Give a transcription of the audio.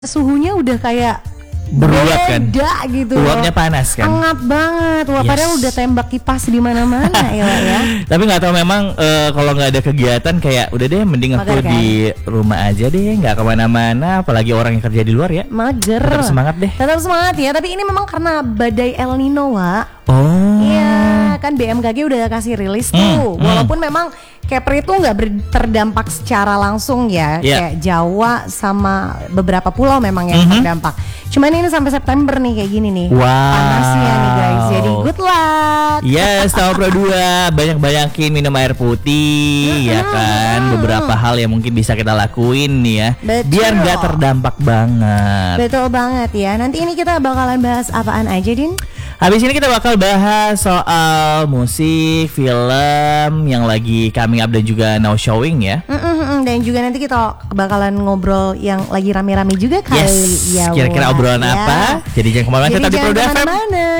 Suhunya udah kayak beruap kan, beda gitu. uapnya panas kan, hangat banget. Wah, padahal udah tembak kipas di mana-mana ya. Tapi nggak tahu memang kalau nggak ada kegiatan kayak udah deh mending aku Mager, di rumah aja deh, nggak kemana-mana. Apalagi orang yang kerja di luar ya. Mager. Tetap semangat deh. Tetap semangat ya. Tapi ini memang karena badai El Nino, Wak. Oh. Iya, kan BMKG udah kasih rilis tuh. Walaupun memang Kepri itu nggak terdampak secara langsung ya, kayak Jawa sama beberapa pulau memang yang terdampak. Cuman ini sampai September nih kayak gini nih. Wow. Panasnya nih guys. Jadi good luck. Yes, sama Pro 2 banyak-banyakin minum air putih ya kan. Beberapa hal yang mungkin bisa kita lakuin nih ya. Betul. Biar nggak terdampak banget. Betul banget ya. Nanti ini kita bakalan bahas apaan aja, Din? Habis ini kita bakal bahas soal musik, film yang lagi coming up dan juga now showing ya. Dan juga nanti kita bakalan ngobrol yang lagi rame-rame juga kali. Yes. Ya, Kira-kira obrolan apa? Jadi jangan kemana-mana, tetap di Pro 2 FM.